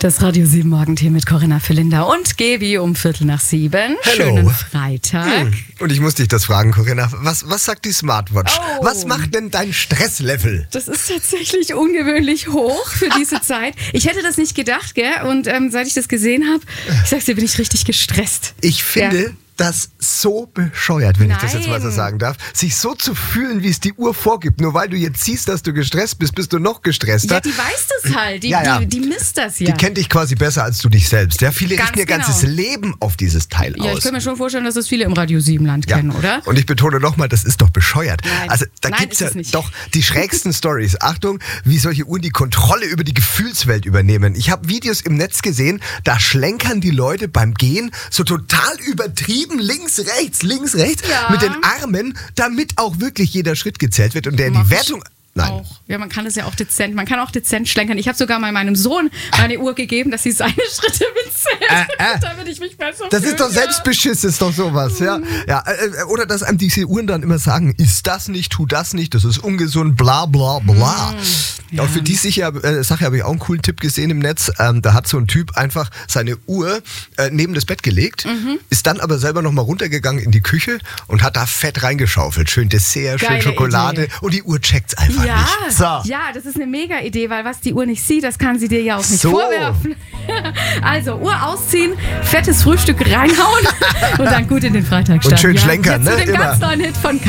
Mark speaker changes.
Speaker 1: Das Radio 7 Morgentier mit Corinna Felinder und Gebi um 6:15.
Speaker 2: Hello.
Speaker 1: Schönen Freitag.
Speaker 2: Und ich muss dich das fragen, Corinna. Was sagt die Smartwatch?
Speaker 1: Oh.
Speaker 2: Was macht denn dein Stresslevel?
Speaker 1: Das ist tatsächlich ungewöhnlich hoch für diese Zeit. Ich hätte das nicht gedacht, gell? Und seit ich das gesehen habe, ich sag's dir, bin ich richtig gestresst.
Speaker 2: Ich finde das so bescheuert, wenn ich das jetzt mal so
Speaker 1: Nein.
Speaker 2: sagen darf, sich so zu fühlen, wie es die Uhr vorgibt. Nur weil du jetzt siehst, dass du gestresst bist, bist du noch gestresster.
Speaker 1: Ja, die weiß das halt. Die misst das ja.
Speaker 2: Die kennt dich quasi besser als du dich selbst. Ja, viele
Speaker 1: Ganz
Speaker 2: richten ihr
Speaker 1: genau.
Speaker 2: ganzes Leben auf dieses Teil
Speaker 1: Ja, ich
Speaker 2: aus.
Speaker 1: kann mir schon vorstellen, dass das viele im Radio 7-Land kennen, oder?
Speaker 2: Und ich betone nochmal, das ist doch bescheuert.
Speaker 1: Nein.
Speaker 2: Also da
Speaker 1: Nein,
Speaker 2: gibt's
Speaker 1: ist
Speaker 2: ja
Speaker 1: es nicht.
Speaker 2: doch die schrägsten Stories. Achtung, wie solche Uhren die Kontrolle über die Gefühlswelt übernehmen. Ich habe Videos im Netz gesehen, da schlenkern die Leute beim Gehen so total übertrieben links, rechts
Speaker 1: Ja.
Speaker 2: mit den Armen, damit auch wirklich jeder Schritt gezählt wird und der
Speaker 1: Mach
Speaker 2: die
Speaker 1: ich
Speaker 2: Wertung... Nein.
Speaker 1: Auch. Ja, man kann das ja auch dezent. Man kann auch dezent schlenkern. Ich habe sogar mal meinem Sohn meine Uhr gegeben, dass sie seine Schritte mitzählt, damit ich mich besser
Speaker 2: Das
Speaker 1: fühle.
Speaker 2: ist doch Selbstbeschiss, ist doch sowas, ja. Oder dass einem diese Uhren dann immer sagen, isst das nicht, tu das nicht, das ist ungesund, bla bla bla.
Speaker 1: Ja.
Speaker 2: Auch für die Sache habe ich auch einen coolen Tipp gesehen im Netz. Da hat so ein Typ einfach seine Uhr neben das Bett gelegt, ist dann aber selber nochmal runtergegangen in die Küche und hat da Fett reingeschaufelt. Schön Dessert, schön
Speaker 1: Geile
Speaker 2: Schokolade
Speaker 1: Idee.
Speaker 2: und die Uhr checkt's einfach
Speaker 1: Ja,
Speaker 2: nicht. So.
Speaker 1: ja, das ist eine mega Idee, weil was die Uhr nicht sieht, das kann sie dir ja auch nicht
Speaker 2: So.
Speaker 1: vorwerfen. Also, Uhr ausziehen, fettes Frühstück reinhauen und dann gut in den Freitag starten.
Speaker 2: Und schön schlenkern,
Speaker 1: Jetzt
Speaker 2: ne?
Speaker 1: zu dem
Speaker 2: Immer.
Speaker 1: ganz neuen Hit von